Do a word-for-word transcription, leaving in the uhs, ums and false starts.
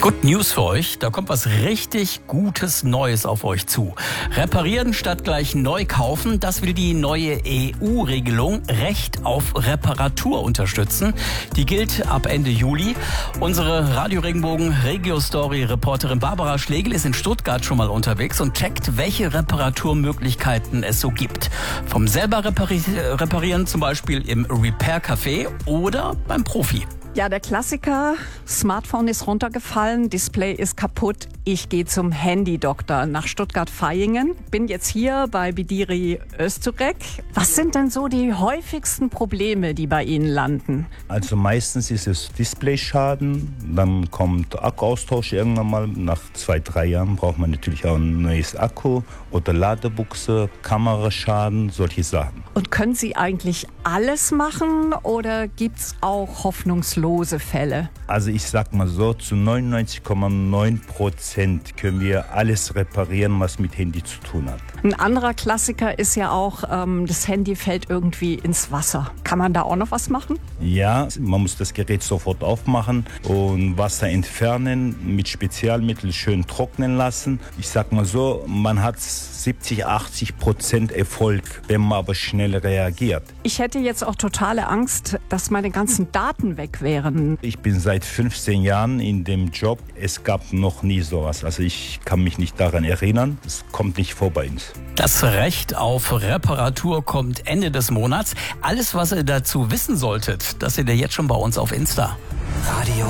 Good News für euch, da kommt was richtig Gutes Neues auf euch zu. Reparieren statt gleich neu kaufen, das will die neue E U-Regelung Recht auf Reparatur unterstützen. Die gilt ab Ende Juli. Unsere Radio Regenbogen Regio-Story-Reporterin Barbara Schlegel ist in Stuttgart schon mal unterwegs und checkt, welche Reparaturmöglichkeiten es so gibt. Vom selber repari- reparieren, zum Beispiel im Repair-Café oder beim Profi. Ja, der Klassiker, Smartphone ist runtergefallen, Display ist kaputt, ich gehe zum Handy-Doktor nach Stuttgart-Vaihingen. Bin jetzt hier bei Bidiri Öztürk. Was sind denn so die häufigsten Probleme, die bei Ihnen landen? Also meistens ist es Displayschaden, dann kommt Akkuaustausch irgendwann mal. Nach zwei, drei Jahren braucht man natürlich auch ein neues Akku oder Ladebuchse, Kameraschaden, solche Sachen. Und können Sie eigentlich alles machen oder gibt's auch hoffnungslose Fälle? Also ich sag mal so, zu neunundneunzig Komma neun Prozent können wir alles reparieren, was mit Handy zu tun hat. Ein anderer Klassiker ist ja auch, ähm, das Handy fällt irgendwie ins Wasser. Kann man da auch noch was machen? Ja, man muss das Gerät sofort aufmachen und Wasser entfernen, mit Spezialmitteln schön trocknen lassen. Ich sag mal so, man hat siebzig, achtzig Prozent Erfolg, wenn man aber schnell reagiert. Ich hätte jetzt auch totale Angst, dass meine ganzen Daten weg wären. Ich bin seit fünfzehn Jahren in dem Job. Es gab noch nie sowas. Also ich kann mich nicht daran erinnern. Es kommt nicht vor bei uns. Das Recht auf Reparatur kommt Ende des Monats. Alles, was ihr dazu wissen solltet, das seht ihr jetzt schon bei uns auf Insta. Radio